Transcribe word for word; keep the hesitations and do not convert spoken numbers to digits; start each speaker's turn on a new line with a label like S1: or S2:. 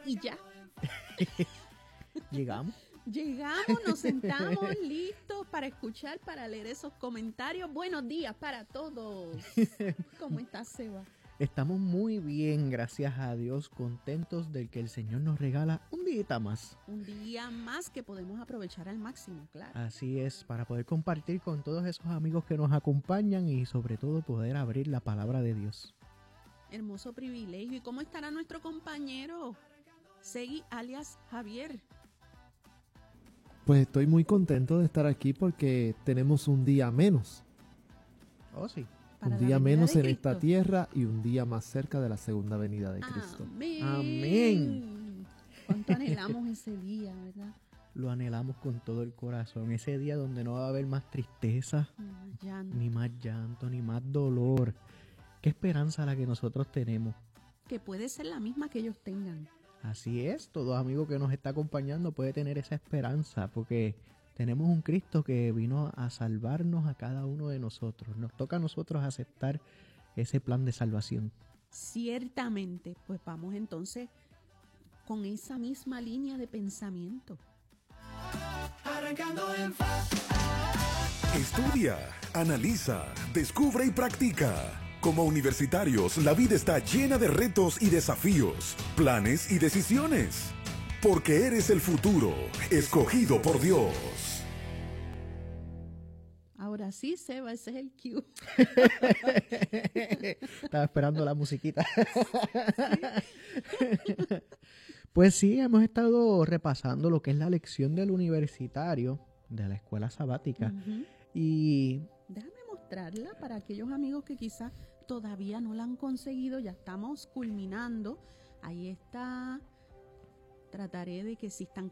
S1: y ya.
S2: Llegamos.
S1: Llegamos, nos sentamos listos para escuchar, para leer esos comentarios. Buenos días para todos. ¿Cómo estás, Seba?
S2: Estamos muy bien, gracias a Dios, contentos del que el Señor nos regala un día más.
S1: Un día más que podemos aprovechar al máximo, claro.
S2: Así es, para poder compartir con todos esos amigos que nos acompañan y sobre todo poder abrir la palabra de Dios.
S1: Hermoso privilegio. ¿Y cómo estará nuestro compañero Segui alias Javier?
S3: Pues estoy muy contento de estar aquí porque tenemos un día menos.
S2: Oh, sí.
S1: Para
S3: un
S1: la
S3: día
S1: venida
S3: menos
S1: de
S3: en
S1: Cristo.
S3: esta tierra y un día más cerca de la segunda venida de Cristo.
S1: Amén.
S2: Amén.
S1: ¿Cuánto anhelamos ese día, verdad?
S2: Lo anhelamos con todo el corazón. Ese día donde no va a haber más tristeza,
S1: Ni más llanto.
S2: ni más llanto, ni más dolor. Qué esperanza la que nosotros tenemos.
S1: Que puede ser la misma que ellos tengan.
S2: Así es, todo amigo que nos está acompañando puede tener esa esperanza porque tenemos un Cristo que vino a salvarnos a cada uno de nosotros. Nos toca a nosotros aceptar ese plan de salvación.
S1: Ciertamente, pues vamos entonces con esa misma línea de pensamiento.
S4: Arrancando en fa. Estudia, analiza, descubre y practica. Como universitarios, la vida está llena de retos y desafíos, planes y decisiones. Porque eres el futuro, escogido por Dios.
S1: Ahora sí, Seba, ese es el cue.
S2: Estaba esperando la musiquita. Pues sí, hemos estado repasando lo que es la lección del universitario de la escuela sabática.
S1: Uh-huh.
S2: Y
S1: déjame mostrarla para aquellos amigos que quizás todavía no la han conseguido. Ya estamos culminando. Ahí está. Trataré de que si están